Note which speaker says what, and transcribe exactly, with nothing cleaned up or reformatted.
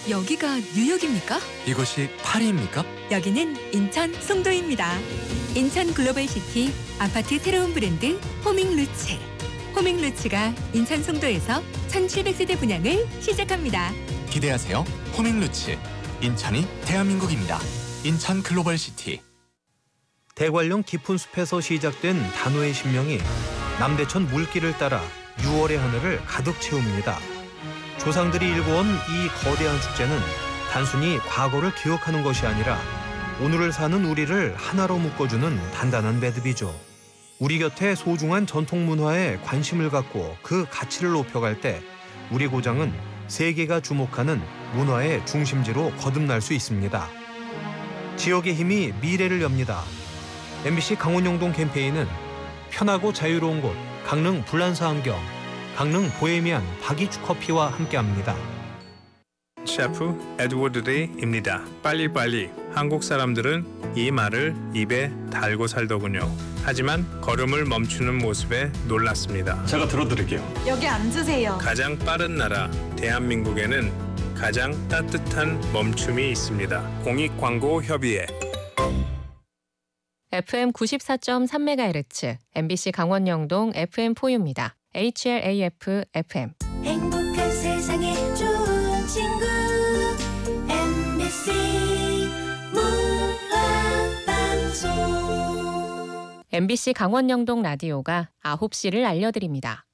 Speaker 1: 여기가 뉴욕입니까?
Speaker 2: 이곳이 파리입니까?
Speaker 1: 여기는 인천 송도입니다. 인천 글로벌시티 아파트 새로운 브랜드 호밍루츠. 호밍루츠가 인천 송도에서 천칠백 세대 분양을 시작합니다.
Speaker 2: 기대하세요. 호밍루츠. 인천이 대한민국입니다. 인천 글로벌시티.
Speaker 3: 대관령 깊은 숲에서 시작된 단오의 신명이 남대천 물길을 따라 유월의 하늘을 가득 채웁니다. 조상들이 일궈온 이 거대한 축제는 단순히 과거를 기억하는 것이 아니라 오늘을 사는 우리를 하나로 묶어주는 단단한 매듭이죠. 우리 곁에 소중한 전통 문화에 관심을 갖고 그 가치를 높여갈 때 우리 고장은 세계가 주목하는 문화의 중심지로 거듭날 수 있습니다. 지역의 힘이 미래를 엽니다. 엠비씨 강원영동 캠페인은 편하고 자유로운 곳 강릉 불란서 안경, 강릉 보헤미안 박이축 커피와 함께합니다.
Speaker 4: 셰프 에드워드 데이입니다. 빨리빨리. 한국 사람들은 이 말을 입에 달고 살더군요. 하지만 걸음을 멈추는 모습에 놀랐습니다.
Speaker 5: 제가 들어드릴게요.
Speaker 6: 여기 앉으세요.
Speaker 4: 가장 빠른 나라 대한민국에는 가장 따뜻한 멈춤이 있습니다. 공익광고협의회.
Speaker 7: 에프엠 구십사 점 삼 메가헤르츠 엠비씨 강원영동 에프엠포유입니다. 에이치엘에이에프 에프엠.
Speaker 8: 행복한 세상에 좋은 친구 엠비씨 문화방송.
Speaker 7: 엠비씨 강원영동 라디오가 아홉 시를 알려드립니다.